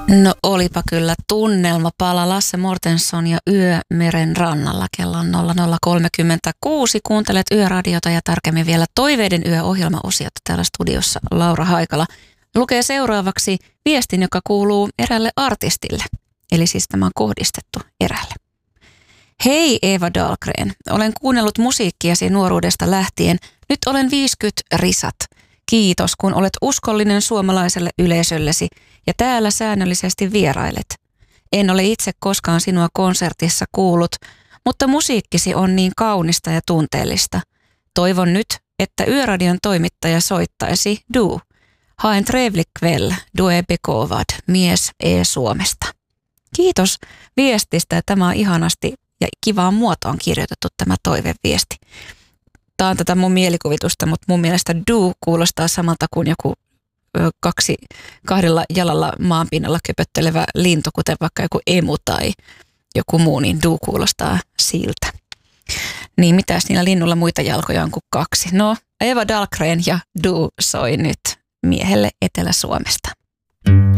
No olipa kyllä tunnelma pala. Lasse Mortenson ja Yö meren rannalla. Kello on 00.36. Kuuntelet Yöradiota ja tarkemmin vielä Toiveiden yö-ohjelmaosiota täällä studiossa. Laura Haikala lukee seuraavaksi viestin, joka kuuluu eräälle artistille. Eli siis tämä on kohdistettu eräälle. Hei Eva Dahlgren, olen kuunnellut musiikkiasi nuoruudesta lähtien. Nyt olen 50 risat. Kiitos, kun olet uskollinen suomalaiselle yleisöllesi ja täällä säännöllisesti vierailet. En ole itse koskaan sinua konsertissa kuullut, mutta musiikkisi on niin kaunista ja tunteellista. Toivon nyt, että Yöradion toimittaja soittaisi Du. Ha en trevlig kväll, du är begåvad, mies Suomesta. Kiitos viestistä. Tämä on ihanasti ja kivaan muotoon kirjoitettu tämä toiveviesti. Tämä on tätä mun mielikuvitusta, mutta mun mielestä Du kuulostaa samalta kuin joku kahdella jalalla maanpinnalla köpöttelevä lintu, kuten vaikka joku emu tai joku muu, niin Du kuulostaa siltä. Niin mitäs niillä linnulla muita jalkoja on kuin kaksi? No, Eva Dahlgren ja Du soi nyt miehelle Etelä-Suomesta.